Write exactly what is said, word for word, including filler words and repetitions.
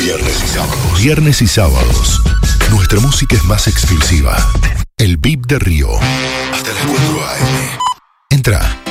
Viernes y sábados. Viernes y sábados. Nuestra música es más exclusiva. El V I P de Río. Hasta las cuatro a eme. Entra